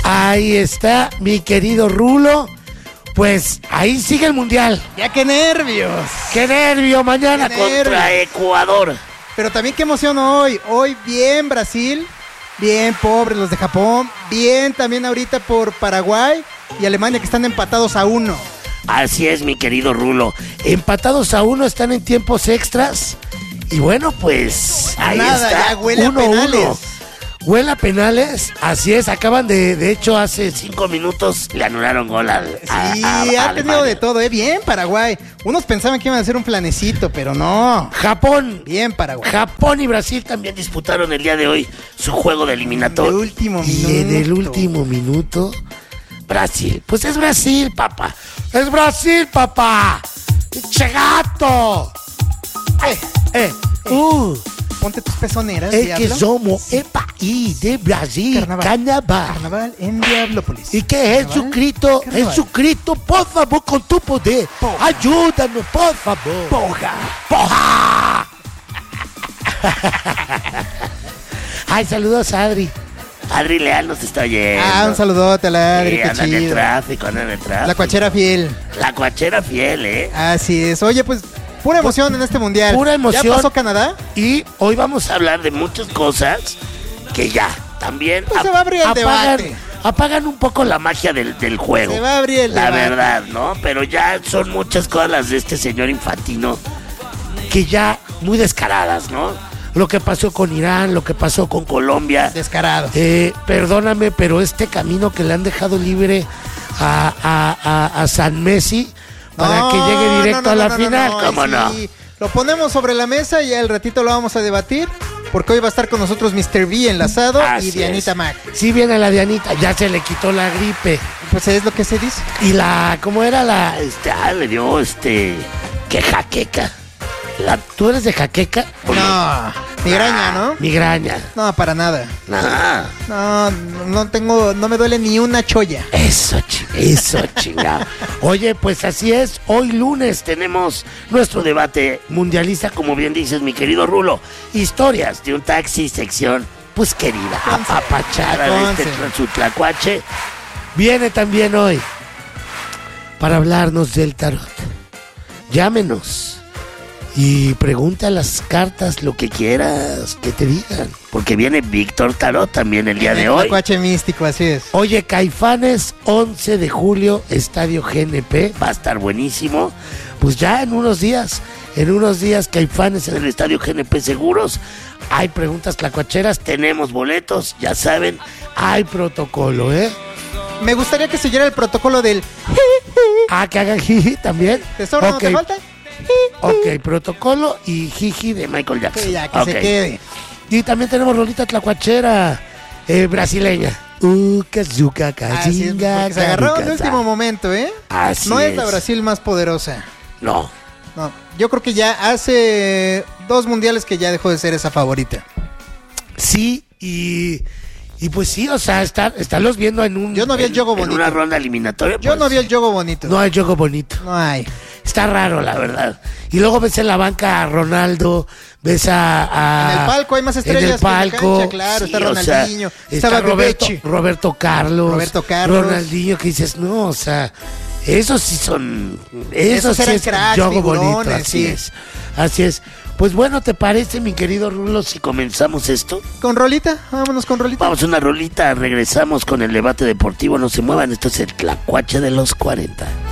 Ahí está, mi querido Rulo. Pues ahí sigue el mundial. Ya qué nervios. ¡Qué nervio! Mañana Qué contra nervio. Ecuador. Pero también qué emoción hoy. Hoy bien Brasil, bien pobres los de Japón, bien también ahorita por Paraguay y Alemania que están empatados a 1. Así es, mi querido Rulo. Empatados a 1, están en tiempos extras. Y bueno, pues ahí Nada, está. ya huele a 1-1. penales. Huele a penales, así es, acaban de hecho hace 5 minutos le anularon gol Sí, ha tenido de todo, bien Paraguay. Unos pensaban que iban a hacer un planecito, pero no. Japón. Bien Paraguay. Japón y Brasil también disputaron el día de hoy su juego de eliminatorio. En el último Y en el último minuto, Brasil. Pues es Brasil, papá. Es Brasil, papá. ¡Che gato! Ponte tus pezoneras, Es diablo. que somos el país de Brasil. Carnaval. Carnaval en Diablópolis. ¿Y qué es Jesucristo? Carnaval. Jesucristo, por favor, con tu poder. Poja. Ayúdanos, por favor. Poja. ¡Poja! Ay, saludos a Adri. Adri Leal nos está oyendo. Un saludote a la Adri, qué anda en el chido. tráfico, anda en el tráfico. La cuachera fiel. La cuachera fiel, ¿eh? Así es. Oye, pues, pura emoción en este mundial. Pura emoción. ¿Ya pasó Canadá? Y hoy vamos a hablar de muchas cosas que ya también Pues se va a abrir el debate. apagan un poco la magia del juego. Se va a abrir el la debate. verdad, ¿no? Pero ya son muchas cosas las de este señor Infantino que ya muy descaradas, ¿no? Lo que pasó con Irán, lo que pasó con Colombia. Descarado. Perdóname, pero este camino que le han dejado libre a San Messi para que llegue directo a la final, ¿cómo no? Sí. Lo ponemos sobre la mesa y al ratito lo vamos a debatir, porque hoy va a estar con nosotros Mr. B enlazado Así y Dianita es. Mac. Sí viene la Dianita, ya se le quitó la gripe. Pues es lo que se dice. Y ¿cómo era la? Le dio que jaqueca. ¿Tú eres de jaqueca? ¿O No, migraña, ¿no? Migraña. No, para nada. Nah. No me duele ni una cholla. Eso chingado. Oye, pues así es. Hoy lunes tenemos nuestro debate mundialista, como bien dices, mi querido Rulo. Historias de un taxi, sección, pues querida, Conce. apapachada de Conce. su tlacuache. Viene también hoy para hablarnos del tarot. Llámenos y pregunta a las cartas lo que quieras que te digan. Porque viene Víctor Tarot también el día de hoy. Tacuache místico, así es. Oye, Caifanes, 11 de julio, Estadio GNP, va a estar buenísimo. Pues ya en unos días, Caifanes en el Estadio GNP seguros. Hay preguntas tlacuacheras, tenemos boletos, ya saben, hay protocolo, ¿eh? Me gustaría que siguiera el protocolo del... Que hagan jiji también. ¿Tesoro no Ok. te falta? Ok, protocolo y jiji de Michael Jackson. Sí, ya, que Ok. se quede. Y también tenemos rolita tlacuachera brasileña. Kazuka, Así es, porque se agarró en el último momento, ¿eh? Así No es la es. Brasil más poderosa. No. No, yo creo que ya hace 2 mundiales que ya dejó de ser esa favorita. Sí, y pues sí, o sea, estarlos viendo en un... Yo no vi el juego en bonito. una ronda eliminatoria. Yo pues, no vi el juego bonito. No hay juego bonito. No hay. Está raro, la verdad. Y luego ves en la banca a Ronaldo, ves En el palco hay más estrellas en el que en la palco. cancha, claro, está o sea, Ronaldinho, está estaba Roberto Bebechi. Carlos. Ronaldinho, que dices, no, o sea, esos sí son... Esos sí eran es cracks, juego bonito, figurones, así sí. es. Así es. Pues bueno, ¿te parece, mi querido Rulo, si comenzamos esto? ¿Con rolita? Vámonos con rolita. Vamos a una rolita, regresamos con el debate deportivo, no se muevan, esto es el Tlacuache de los 40.